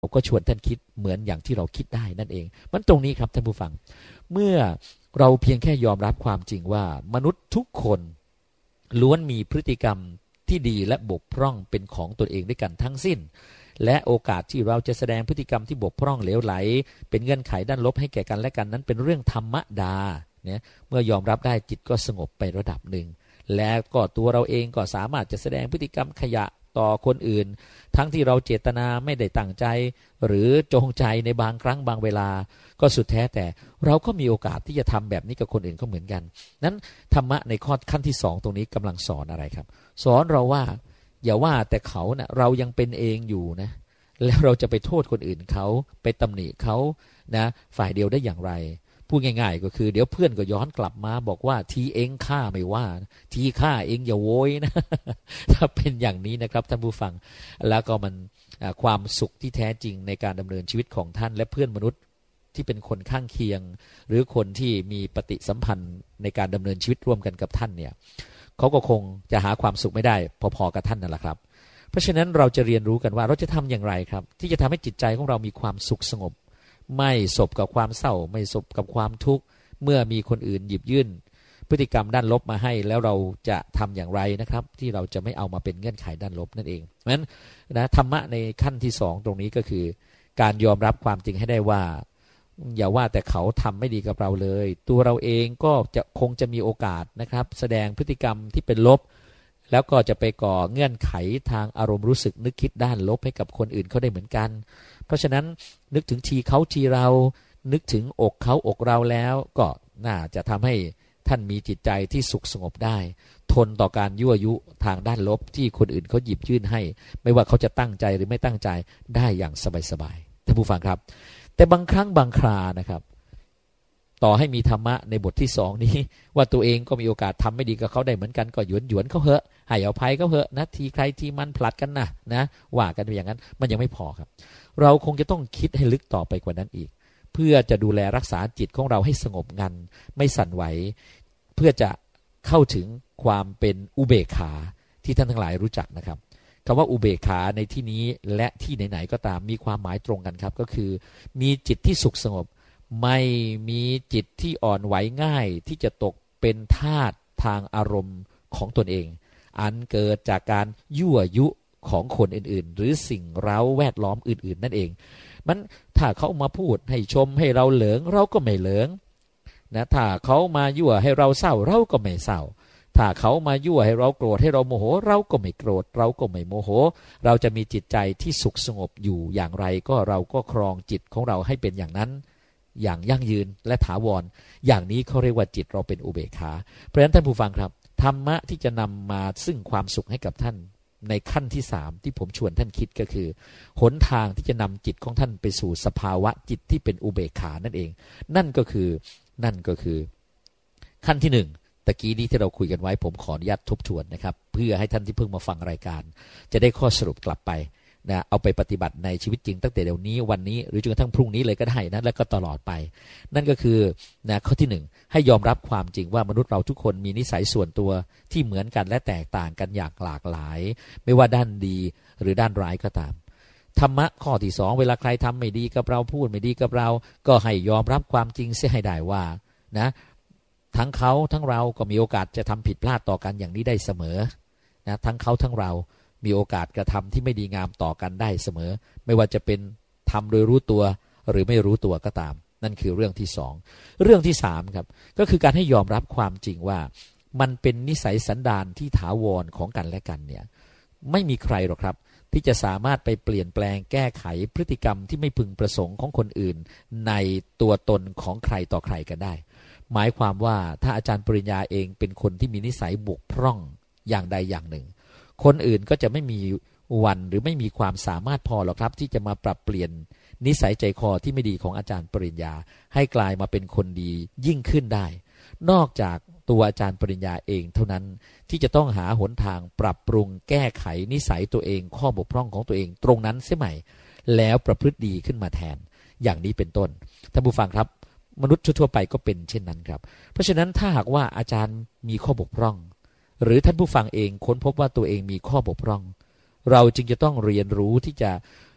ก็ชวนท่านคิดเหมือนอย่างที่เราคิดได้นั่นเองมันตรงนี้ครับท่านผู้ฟังเมื่อเราเพียงแค่ยอมรับความจริงว่ามนุษย์ทุกคนล้วนมีพฤติกรรมที่ดีและบกพร่องเป็นของตนเองด้วยกันทั้งสิ้นและโอกาสที่เราจะแสดงพฤติกรรมที่บกพร่องเหลวไหลเป็นเงื่อนไขด้านลบให้แก่กันและกันนั้นเป็นเรื่องธรรมดาเนี่ยเมื่อยอมรับได้จิตก็สงบไประดับหนึ่งและก็ตัวเราเองก็สามารถจะแสดงพฤติกรรมขยะต่อคนอื่นทั้งที่เราเจตนาไม่ได้ตั้งใจหรือจงใจในบางครั้งบางเวลาก็สุดแท้แต่เราก็มีโอกาสที่จะทำแบบนี้กับคนอื่นก็เหมือนกันนั้นธรรมะในข้อขั้นที่สองตรงนี้กำลังสอนอะไรครับสอนเราว่าอย่าว่าแต่เขานะเรายังเป็นเองอยู่นะแล้วเราจะไปโทษคนอื่นเขาไปตำหนิเขานะฝ่ายเดียวได้อย่างไรพูดง่ายๆก็คือเดี๋ยวเพื่อนก็ย้อนกลับมาบอกว่าทีเองฆ่าไม่ว่าทีฆ่าเองอย่าโวยนะถ้าเป็นอย่างนี้นะครับท่านผู้ฟังแล้วก็มันความสุขที่แท้จริงในการดำเนินชีวิตของท่านและเพื่อนมนุษย์ที่เป็นคนข้างเคียงหรือคนที่มีปฏิสัมพันธ์ในการดำเนินชีวิตร่วมกันกับท่านเนี่ยเขาก็คงจะหาความสุขไม่ได้พอๆกับท่านนั่นแหละครับเพราะฉะนั้นเราจะเรียนรู้กันว่าเราจะทำอย่างไรครับที่จะทำให้จิตใจของเรามีความสุขสงบไม่สบกับความเศร้าไม่สบกับความทุกข์เมื่อมีคนอื่นหยิบยื่นพฤติกรรมด้านลบมาให้แล้วเราจะทำอย่างไรนะครับที่เราจะไม่เอามาเป็นเงื่อนไขด้านลบนั่นเองเพราะฉะนั้นนะธรรมะในขั้นที่สองตรงนี้ก็คือการยอมรับความจริงให้ได้ว่าอย่าว่าแต่เขาทำไม่ดีกับเราเลยตัวเราเองก็จะคงจะมีโอกาสนะครับแสดงพฤติกรรมที่เป็นลบแล้วก็จะไปก่อเงื่อนไขทางอารมณ์รู้สึกนึกคิดด้านลบให้กับคนอื่นเขาได้เหมือนกันเพราะฉะนั้นนึกถึงทีเขาทีเรานึกถึงอกเขาอกเราแล้วก็น่าจะทำให้ท่านมีจิตใจที่สุขสงบได้ทนต่อการยั่วยุทางด้านลบที่คนอื่นเขาหยิบยื่นให้ไม่ว่าเขาจะตั้งใจหรือไม่ตั้งใจได้อย่างสบายๆท่านผู้ฟังครับแต่บางครั้งบางครานะครับต่อให้มีธรรมะในบทที่สองนี้ว่าตัวเองก็มีโอกาสทำไม่ดีกับเขาได้เหมือนกันก็หยวนเขาเหอะให้อภัยเขาเหอะนะทีใครทีมันผลัดกันนะว่ากันอย่างนั้นมันยังไม่พอครับเราคงจะต้องคิดให้ลึกต่อไปกว่านั้นอีกเพื่อจะดูแลรักษาจิตของเราให้สงบงันไม่สั่นไหวเพื่อจะเข้าถึงความเป็นอุเบกขาที่ท่านทั้งหลายรู้จักนะครับคำว่าอุเบกขาในที่นี้และที่ไหนๆก็ตามมีความหมายตรงกันครับก็คือมีจิตที่สุขสงบไม่มีจิตที่อ่อนไหวง่ายที่จะตกเป็นทาสทางอารมณ์ของตนเองอันเกิดจากการยั่วยุของคนอื่นๆหรือสิ่งเร้าแวดล้อมอื่นๆนั่นเองมันถ้าเขามาพูดให้ชมให้เราเหลิงเราก็ไม่เหลิงนะถ้าเขามายั่วให้เราเศร้าเราก็ไม่เศร้าถ้าเขามายั่วให้เราโกรธให้เราโมโหเราก็ไม่โกรธเราก็ไม่โมโหเราจะมีจิตใจที่สุขสงบอยู่อย่างไรก็เราก็ครองจิตของเราให้เป็นอย่างนั้นอย่างยั่งยืนและถาวรอย่างนี้เขาเรียกว่าจิตเราเป็นอุเบกขาเพราะฉะนั้นท่านผู้ฟังครับธรรมะที่จะนำมาซึ่งความสุขให้กับท่านในขั้นที่สามที่ผมชวนท่านคิดก็คือหนทางที่จะนำจิตของท่านไปสู่สภาวะจิตที่เป็นอุเบกขานั่นเองนั่นก็คือขั้นที่หนึ่งตะกี้นี้ที่เราคุยกันไว้ผมขออนุญาตทบทวนนะครับเพื่อให้ท่านที่เพิ่งมาฟังรายการจะได้ข้อสรุปกลับไปนะเอาไปปฏิบัติในชีวิตจริงตั้งแต่เดี๋ยวนี้วันนี้หรือจนกระทั่งพรุ่งนี้เลยก็ได้นะแล้วก็ตลอดไปนั่นก็คือนะข้อที่หนึ่งให้ยอมรับความจริงว่ามนุษย์เราทุกคนมีนิสัยส่วนตัวที่เหมือนกันและแตกต่างกันอย่างหลากหลายไม่ว่าด้านดีหรือด้านร้ายก็ตามธรรมะข้อที่สองเวลาใครทำไม่ดีกับเราพูดไม่ดีกับเราก็ให้ยอมรับความจริงเสียให้ได้ว่านะทั้งเขาทั้งเราก็มีโอกาสจะทำผิดพลาดต่อกันอย่างนี้ได้เสมอนะทั้งเขาทั้งเรามีโอกาสกระทำที่ไม่ดีงามต่อกันได้เสมอไม่ว่าจะเป็นทำโดยรู้ตัวหรือไม่รู้ตัวก็ตามนั่นคือเรื่องที่สองเรื่องที่สามครับก็คือการให้ยอมรับความจริงว่ามันเป็นนิสัยสันดานที่ถาวรของกันและกันเนี่ยไม่มีใครหรอกครับที่จะสามารถไปเปลี่ยนแปลงแก้ไขพฤติกรรมที่ไม่พึงประสงค์ของคนอื่นในตัวตนของใครต่อใครกันได้หมายความว่าถ้าอาจารย์ปริญญาเองเป็นคนที่มีนิสัยบกพร่องอย่างใดอย่างหนึ่งคนอื่นก็จะไม่มีวันหรือไม่มีความสามารถพอหรอกครับที่จะมาปรับเปลี่ยนนิสัยใจคอที่ไม่ดีของอาจารย์ปริญญาให้กลายมาเป็นคนดียิ่งขึ้นได้นอกจากตัวอาจารย์ปริญญาเองเท่านั้นที่จะต้องหาหนทางปรับปรุงแก้ไขนิสัยตัวเองข้อบกพร่องของตัวเองตรงนั้นเสียใหม่แล้วประพฤติดีขึ้นมาแทนอย่างนี้เป็นต้นท่านผู้ฟังครับมนุษย์ทั่วไปก็เป็นเช่นนั้นครับเพราะฉะนั้นถ้าหากว่าอาจารย์มีข้อบกพร่องหรือท่านผู้ฟังเองค้นพบว่าตัวเองมีข้อบกพร่องเราจึงจะต้องเรียนรู้ที่จะ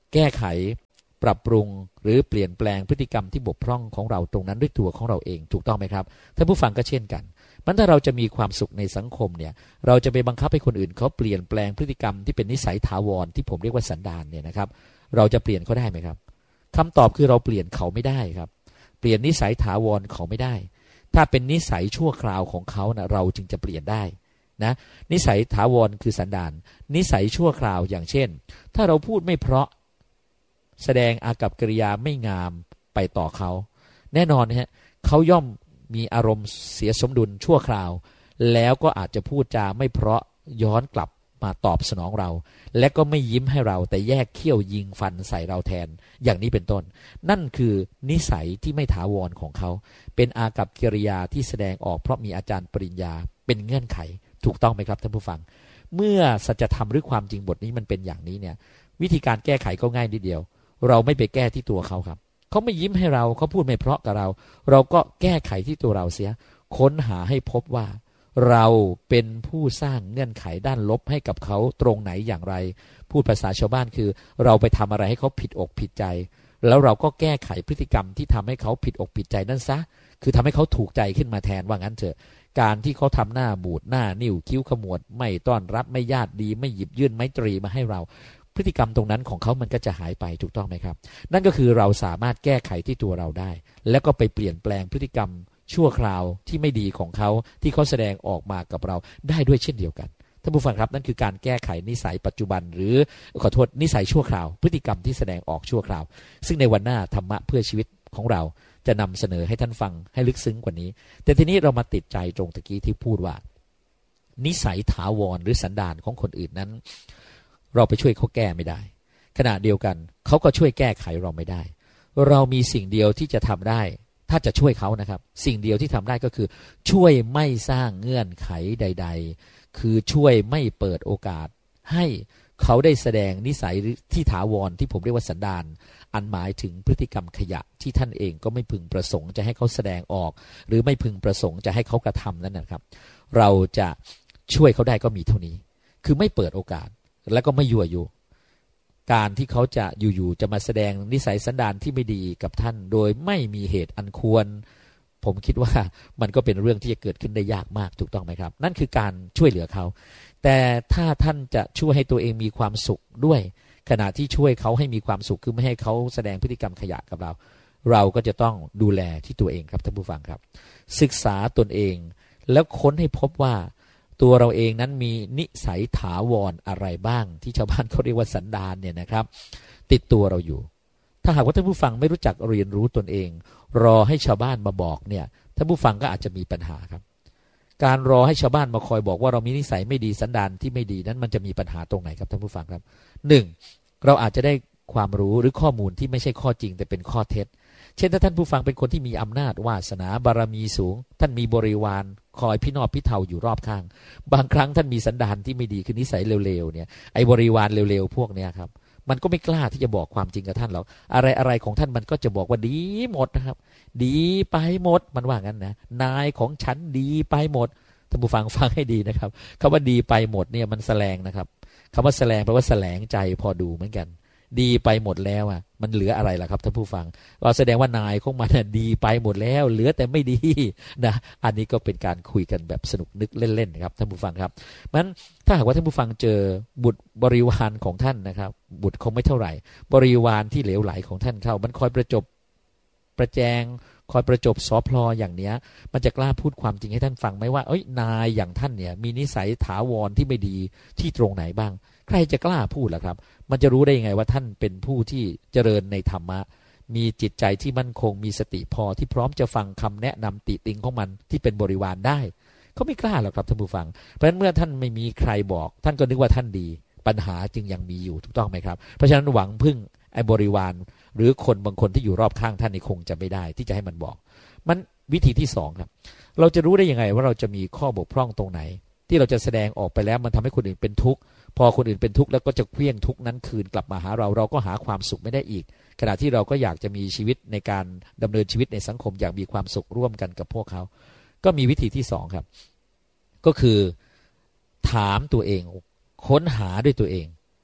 แก้ไขปรับปรุงหรือเปลี่ยนแปลงพฤติกรรมที่บกพร่องของเราตรงนั้นด้วยตัวของเราเองถูกต้องไหมครับท่านผู้ฟังก็เช่นกันมันถ้าเราจะมีความสุขในสังคมเนี่ยเราจะไปบังคับให้คนอื่นเขาเปลี่ยนแปลงพฤติกรรมที่เป็นนิสัยถาวรที่ผมเรียกว่าสันดานเนี่ยนะครับเราจะเปลี่ยนเขาได้ไหมครับคำตอบคือเราเปลี่ยนเขาไม่ได้ครับเปลี่ยนนิสัยถาวรเขาไม่ได้ถ้าเป็นนิสัยชั่วคราวของเขานะเราจึงจะเปลี่ยนได้นะนิสัยถาวรคือสันดานนิสัยชั่วคราวอย่างเช่นถ้าเราพูดไม่เพราะแสดงอากัปกิริยาไม่งามไปต่อเขาแน่นอนฮะเขาย่อมมีอารมณ์เสียสมดุลชั่วคราวแล้วก็อาจจะพูดจาไม่เพราะย้อนกลับมาตอบสนองเราและก็ไม่ยิ้มให้เราแต่แยกเขี้ยวยิงฟันใส่เราแทนอย่างนี้เป็นต้นนั่นคือนิสัยที่ไม่ถาวรของเขาเป็นอากัปกิริยาที่แสดงออกเพราะมีอาจารย์ปริญญาเป็นเงื่อนไขถูกต้องไหมครับท่านผู้ฟังเมื่อสัจธรรมหรือความจริงบทนี้มันเป็นอย่างนี้เนี่ยวิธีการแก้ไขก็ง่ายนิดเดียวเราไม่ไปแก้ที่ตัวเขาครับเขาไม่ยิ้มให้เราเขาพูดไม่เพราะกับเราเราก็แก้ไขที่ตัวเราเสียค้นหาให้พบว่าเราเป็นผู้สร้างเงื่อนไขด้านลบให้กับเขาตรงไหนอย่างไรพูดภาษาชาวบ้านคือเราไปทำอะไรให้เขาผิดอกผิดใจแล้วเราก็แก้ไขพฤติกรรมที่ทำให้เขาผิดอกผิดใจนั่นซะคือทำให้เขาถูกใจขึ้นมาแทนว่างั้นเถอะการที่เขาทำหน้าบูดหน้านิ่วคิ้วขมวดไม่ต้อนรับไม่ญาติดีไม่หยิบยื่นไมตรีมาให้เราพฤติกรรมตรงนั้นของเขามันก็จะหายไปถูกต้องไหมครับนั่นก็คือเราสามารถแก้ไขที่ตัวเราได้แล้วก็ไปเปลี่ยนแปลงพฤติกรรมชั่วคราวที่ไม่ดีของเขาที่เขาแสดงออกมากับเราได้ด้วยเช่นเดียวกันท่านผู้ฟังครับนั่นคือการแก้ไขนิสัยปัจจุบันหรือขอโทษนิสัยชั่วคราวพฤติกรรมที่แสดงออกชั่วคราวซึ่งในวันหน้าธรรมะเพื่อชีวิตของเราจะนำเสนอให้ท่านฟังให้ลึกซึ้งกว่านี้แต่ทีนี้เรามาติดใจตรงตะกี้ที่พูดว่านิสัยถาวรหรือสันดานของคนอื่นนั้นเราไปช่วยเขาแก้ไม่ได้ขณะเดียวกันเขาก็ช่วยแก้ไขเราไม่ได้เรามีสิ่งเดียวที่จะทำได้ถ้าจะช่วยเขานะครับสิ่งเดียวที่ทำได้ก็คือช่วยไม่สร้างเงื่อนไขใดๆคือช่วยไม่เปิดโอกาสให้เขาได้แสดงนิสัยที่ถาวรที่ผมเรียกว่าสันดานอันหมายถึงพฤติกรรมขยะที่ท่านเองก็ไม่พึงประสงค์จะให้เขาแสดงออกหรือไม่พึงประสงค์จะให้เขากระทำนั่นนะครับเราจะช่วยเขาได้ก็มีเท่านี้คือไม่เปิดโอกาสแล้วก็ไม่ยั่วยุการที่เขาจะอยู่ๆจะมาแสดงนิสัยสันดานที่ไม่ดีกับท่านโดยไม่มีเหตุอันควรผมคิดว่ามันก็เป็นเรื่องที่จะเกิดขึ้นได้ยากมากถูกต้องไหมครับนั่นคือการช่วยเหลือเขาแต่ถ้าท่านจะช่วยให้ตัวเองมีความสุขด้วยขณะที่ช่วยเขาให้มีความสุขคือไม่ให้เขาแสดงพฤติกรรมขยะกับเราเราก็จะต้องดูแลที่ตัวเองครับท่านผู้ฟังครับศึกษาตนเองแล้วค้นให้พบว่าตัวเราเองนั้นมีนิสัยถาวรอะไรบ้างที่ชาวบ้านเขาเรียกว่าสันดานเนี่ยนะครับติดตัวเราอยู่ถ้าหากว่าท่านผู้ฟังไม่รู้จักเรียนรู้ตนเองรอให้ชาวบ้านมาบอกเนี่ยท่านผู้ฟังก็อาจจะมีปัญหาครับการรอให้ชาวบ้านมาคอยบอกว่าเรามีนิสัยไม่ดีสันดานที่ไม่ดีนั้นมันจะมีปัญหาตรงไหนครับท่านผู้ฟังครับหนึ่งเราอาจจะได้ความรู้หรือข้อมูลที่ไม่ใช่ข้อจริงแต่เป็นข้อเท็จเช่นถ้าท่านผู้ฟังเป็นคนที่มีอำนาจวาสนาบารมีสูงท่านมีบริวารคอยพี่นอบพี่เทาอยู่รอบข้างบางครั้งท่านมีสันดานที่ไม่ดีคือนิสัยเร็วๆเนี่ยไอ้บริวารเร็วๆพวกเนี้ยครับมันก็ไม่กล้าที่จะบอกความจริงกับท่านหรอกอะไรๆของท่านมันก็จะบอกว่าดีหมดนะครับดีไปหมดมันว่างั้นนะนายของฉันดีไปหมดท่านผู้ฟังฟังให้ดีนะครับคำว่าดีไปหมดเนี่ยมันแสลงนะครับคำว่าแสลงแปลว่าแสลงใจพอดูเหมือนกันดีไปหมดแล้วอ่ะมันเหลืออะไรล่ะครับท่านผู้ฟังก็แสดงว่านายของมันดีไปหมดแล้วเหลือแต่ไม่ดีนะอันนี้ก็เป็นการคุยกันแบบสนุกนึกเล่นๆนะครับท่านผู้ฟังครับมันถ้าหากว่าท่านผู้ฟังเจอบุตรบริวารของท่านนะครับบุตรคงไม่เท่าไหร่บริวารที่เหลวไหลของท่านเข้ามันคอยประจบประแจงคอยประจบสอพลออย่างเนี้ยมันจะกล้าพูดความจริงให้ท่านฟังไหมว่าเอ้ยนายอย่างท่านเนี่ยมีนิสัยถาวรที่ไม่ดีที่ตรงไหนบ้างใครจะกล้าพูดล่ะครับมันจะรู้ได้ยังไงว่าท่านเป็นผู้ที่เจริญในธรรมะมีจิตใจที่มั่นคงมีสติพอที่พร้อมจะฟังคำแนะนำติติงของมันที่เป็นบริวารได้เขาไม่กล้าหรอกครับท่านผู้ฟังเพราะฉะนั้นเมื่อท่านไม่มีใครบอกท่านก็นึกว่าท่านดีปัญหาจึงยังมีอยู่ถูกต้องไหมครับเพราะฉะนั้นหวังพึ่งไอ้บริวารหรือคนบางคนที่อยู่รอบข้างท่านนี่คงจะไม่ได้ที่จะให้มันบอกมันวิธีที่สองครับเราจะรู้ได้ยังไงว่าเราจะมีข้อบกพร่องตรงไหนที่เราจะแสดงออกไปแล้วมันทำให้คนอื่นเป็นทุกข์พอคนอื่นเป็นทุกข์แล้วก็จะเคลี้ยงทุกข์นั้นคืนกลับมาหาเราก็หาความสุขไม่ได้อีกขณะที่เราก็อยากจะมีชีวิตในการดำเนินชีวิตในสังคมอย่างมีความสุขร่วมกันกับพวกเขาก็มีวิธีที่สองครับก็คือถามตัวเองค้นหาด้วยตัวเอง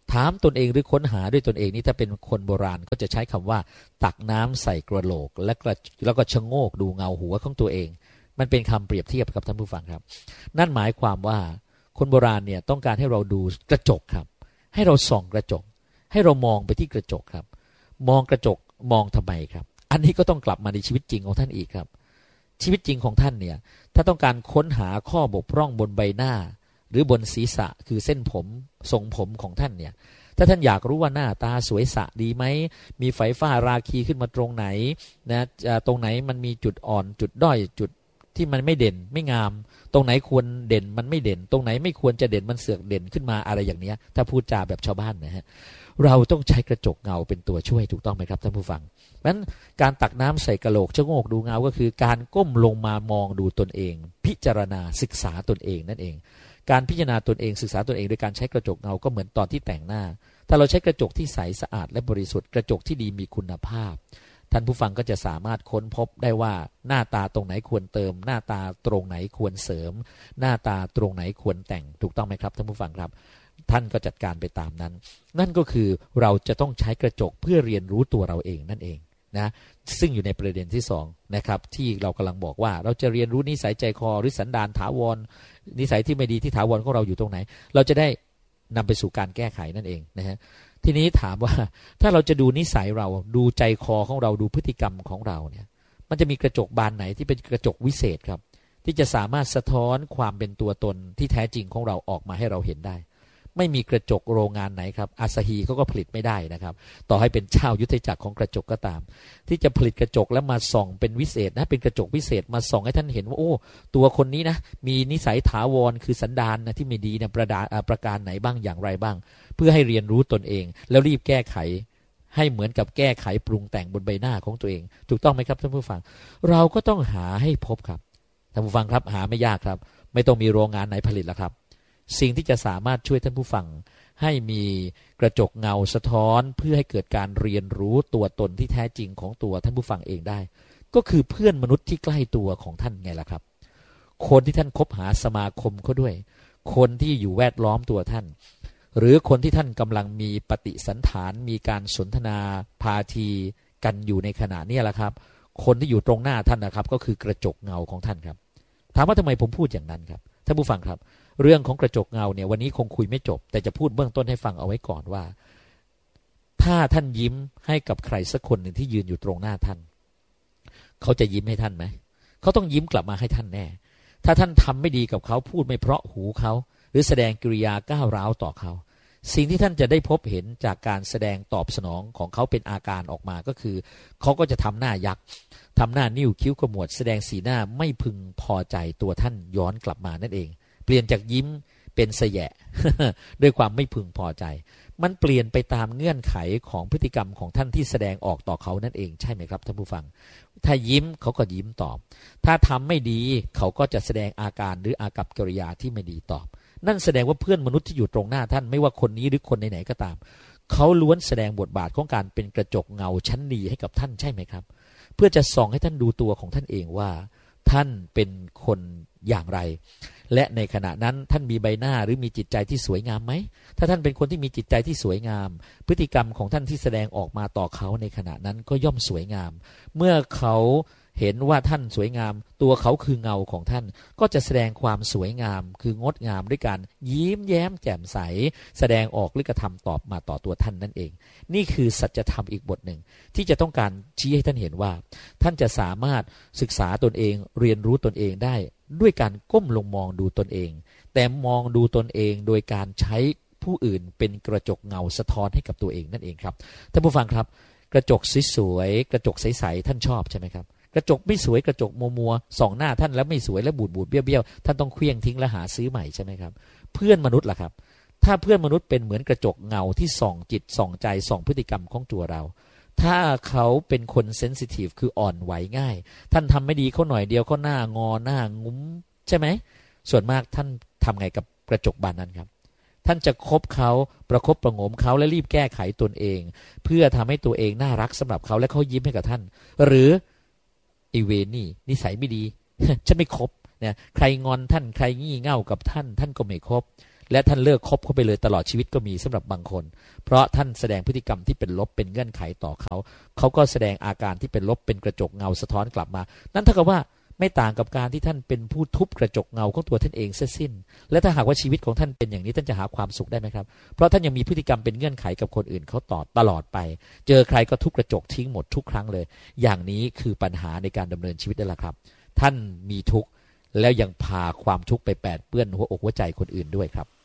ถามตนเองหรือค้นหาด้วยตนเองนี่ถ้าเป็นคนโบราณก็จะใช้คำว่าตักน้ำใส่กระโหลกแล้วก็ชะโงกดูเงาหัวของตัวเองมันเป็นคำเปรียบเทียบครับท่านผู้ฟังครับนั่นหมายความว่าคนโบราณเนี่ยต้องการให้เราดูกระจกครับให้เราส่องกระจกให้เรามองไปที่กระจกครับมองกระจกมองทำไมครับอันนี้ก็ต้องกลับมาในชีวิตจริงของท่านอีกครับชีวิตจริงของท่านเนี่ยถ้าต้องการค้นหาข้อบกพร่องบนใบหน้าหรือบนศีรษะคือเส้นผมทรงผมของท่านเนี่ยถ้าท่านอยากรู้ว่าหน้าตาสวยสะดีไหมมีไฝฝ้าราคีขึ้นมาตรงไหนนะตรงไหนมันมีจุดอ่อนจุดด้อยจุดที่มันไม่เด่นไม่งามตรงไหนควรเด่นมันไม่เด่นตรงไหนไม่ควรจะเด่นมันเสือกเด่นขึ้นมาอะไรอย่างเนี้ยถ้าพูดจาแบบชาวบ้านนะฮะเราต้องใช้กระจกเงาเป็นตัวช่วยถูกต้องไหมครับท่านผู้ฟังเพราะฉะนั้นการตักน้ำใส่กะโหลกชะโงกดูเงาก็คือการก้มลงมามองดูตนเองพิจารณาศึกษาตนเองนั่นเองการพิจารณาตนเองศึกษาตนเองโดยการใช้กระจกเงาก็เหมือนตอนที่แต่งหน้าถ้าเราใช้กระจกที่ใสสะอาดและบริสุทธิ์กระจกที่ดีมีคุณภาพท่านผู้ฟังก็จะสามารถค้นพบได้ว่าหน้าตาตรงไหนควรเติมหน้าตาตรงไหนควรเสริมหน้าตาตรงไหนควรแต่งถูกต้องไหมครับท่านผู้ฟังครับท่านก็จัดการไปตามนั้นนั่นก็คือเราจะต้องใช้กระจกเพื่อเรียนรู้ตัวเราเองนั่นเองนะซึ่งอยู่ในประเด็นที่สองนะครับที่เรากำลังบอกว่าเราจะเรียนรู้นิสัยใจคอหรือสันดานถาวรนิสัยที่ไม่ดีที่ถาวรของเราอยู่ตรงไหนเราจะได้นำไปสู่การแก้ไขนั่นเองนะฮะทีนี้ถามว่าถ้าเราจะดูนิสัยเราดูใจคอของเราดูพฤติกรรมของเราเนี่ยมันจะมีกระจกบานไหนที่เป็นกระจกวิเศษครับที่จะสามารถสะท้อนความเป็นตัวตนที่แท้จริงของเราออกมาให้เราเห็นได้ไม่มีกระจกโรงงานไหนครับอาซาฮีเขาก็ผลิตไม่ได้นะครับต่อให้เป็นเจ้ายุทธจักรของกระจกก็ตามที่จะผลิตกระจกแล้วมาส่องเป็นวิเศษนะเป็นกระจกวิเศษมาส่องให้ท่านเห็นว่าโอ้ตัวคนนี้นะมีนิสัยถาวรคือสันดานนะที่ไม่ดีนะประการไหนบ้างอย่างไรบ้างเพื่อให้เรียนรู้ตนเองแล้วรีบแก้ไขให้เหมือนกับแก้ไขปรุงแต่งบนใบหน้าของตัวเองถูกต้องไหมครับท่านผู้ฟังเราก็ต้องหาให้พบครับท่านผู้ฟังครับหาไม่ยากครับไม่ต้องมีโรงงานไหนผลิตแล้วครับสิ่งที่จะสามารถช่วยท่านผู้ฟังให้มีกระจกเงาสะท้อนเพื่อให้เกิดการเรียนรู้ตัวตนที่แท้จริงของตัวท่านผู้ฟังเองได้ก็คือเพื่อนมนุษย์ที่ใกล้ตัวของท่านไงล่ะครับคนที่ท่านคบหาสมาคมเขาด้วยคนที่อยู่แวดล้อมตัวท่านหรือคนที่ท่านกำลังมีปฏิสันถานมีการสนทนาพาทีกันอยู่ในขณะนี้แหละครับคนที่อยู่ตรงหน้าท่านนะครับก็คือกระจกเงาของท่านครับถามว่าทำไมผมพูดอย่างนั้นครับท่านผู้ฟังครับเรื่องของกระจกเงาเนี่ยวันนี้คงคุยไม่จบแต่จะพูดเบื้องต้นให้ฟังเอาไว้ก่อนว่าถ้าท่านยิ้มให้กับใครสักคนหนึ่งที่ยืนอยู่ตรงหน้าท่านเขาจะยิ้มให้ท่านไหมเขาต้องยิ้มกลับมาให้ท่านแน่ถ้าท่านทำไม่ดีกับเขาพูดไม่เพราะหูเขาหรือแสดงกิริยาก้าวร้าวต่อเขาสิ่งที่ท่านจะได้พบเห็นจากการแสดงตอบสนองของเขาเป็นอาการออกมาก็คือเขาก็จะทำหน้ายักษ์ทำหน้านิ้วคิ้วขมวดแสดงสีหน้าไม่พึงพอใจตัวท่านย้อนกลับมานั่นเองเปลี่ยนจากยิ้มเป็นเสยะ ด้วยความไม่พึงพอใจมันเปลี่ยนไปตามเงื่อนไขของพฤติกรรมของท่านที่แสดงออกต่อเขานั่นเองใช่ไหมครับท่านผู้ฟังถ้ายิ้มเขาก็ยิ้มตอบถ้าทำไม่ดีเขาก็จะแสดงอาการหรืออากัปกิริยาที่ไม่ดีตอบนั่นแสดงว่าเพื่อนมนุษย์ที่อยู่ตรงหน้าท่านไม่ว่าคนนี้หรือคนไหนๆก็ตามเขาล้วนแสดงบทบาทของการเป็นกระจกเงาชั้นดีให้กับท่านใช่ไหมครับเพื่อจะส่องให้ท่านดูตัวของท่านเองว่าท่านเป็นคนอย่างไรและในขณะนั้นท่านมีใบหน้าหรือมีจิตใจที่สวยงามไหมถ้าท่านเป็นคนที่มีจิตใจที่สวยงามพฤติกรรมของท่านที่แสดงออกมาต่อเขาในขณะนั้นก็ย่อมสวยงามเมื่อเขาเห็นว่าท่านสวยงามตัวเขาคือเงาของท่านก็จะแสดงความสวยงามคืองดงามด้วยการยิ้มแย้มแจ่มใสแสดงออกหรือกระทำตอบมาต่อตัวท่านนั่นเองนี่คือสัจธรรมอีกบทหนึ่งที่จะต้องการชี้ให้ท่านเห็นว่าท่านจะสามารถศึกษาตนเองเรียนรู้ตนเองได้ด้วยการก้มลงมองดูตนเองแต่มองดูตนเองโดยการใช้ผู้อื่นเป็นกระจกเงาสะท้อนให้กับตัวเองนั่นเองครับท่านผู้ฟังครับกระจกสวยๆกระจกใสๆท่านชอบใช่ไหมครับกระจกไม่สวยกระจกมัวๆส่องหน้าท่านแล้วไม่สวยแล้วบูดๆเบี้ยวๆท่านต้องเคลี้ยงทิ้งและหาซื้อใหม่ใช่ไหมครับเพื่อนมนุษย์ล่ะครับถ้าเพื่อนมนุษย์เป็นเหมือนกระจกเงาที่ส่องจิตส่องใจส่องพฤติกรรมของตัวเราถ้าเขาเป็นคนเซนซิทีฟคืออ่อนไหวง่ายท่านทำไม่ดีเขาหน่อยเดียวเขาหน้างอหน้างุ้มใช่ไหมส่วนมากท่านทำไงกับกระจกบานนั้นครับท่านจะคบเขาประคบประงมเขาและรีบแก้ไขตนเองเพื่อทำให้ตัวเองน่ารักสำหรับเขาและเขายิ้มให้กับท่านหรืออีเวนี่นิสัยไม่ดี ฉันไม่คบเนี่ยใครงอนท่านใครงี่เง่ากับท่านท่านก็ไม่คบและท่านเลิกคบเขาไปเลยตลอดชีวิตก็มีสำหรับบางคนเพราะท่านแสดงพฤติกรรมที่เป็นลบเป็นเงื่อนไขต่อเขาเขาก็แสดงอาการที่เป็นลบเป็นกระจกเงาสะท้อนกลับมานั่นเท่ากับว่าไม่ต่างกับการที่ท่านเป็นผู้ทุบกระจกเงาของตัวท่านเองเสียสิ้นและถ้าหากว่าชีวิตของท่านเป็นอย่างนี้ท่านจะหาความสุขได้ไหมครับเพราะท่านยังมีพฤติกรรมเป็นเงื่อนไขกับคนอื่นเขาต่อตลอดไปเจอใครก็ทุบกระจกทิ้งหมดทุกครั้งเลยอย่างนี้คือปัญหาในการดำเนินชีวิตนั่นแหละครับท่านมีทุกข์แล้วยังพาความทุกข์ไปแปดเปื้อนหัวอกหัวใจคนอื่นด้วยครับ